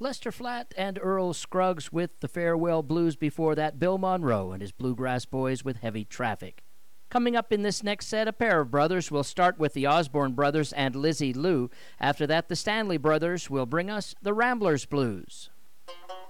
Lester Flatt and Earl Scruggs with the Farewell Blues. Before that, Bill Monroe and his Bluegrass Boys with Heavy Traffic. Coming up in this next set, a pair of brothers. We'll start with the Osborne Brothers and Lizzie Lou. After that, the Stanley Brothers will bring us the Ramblers Blues.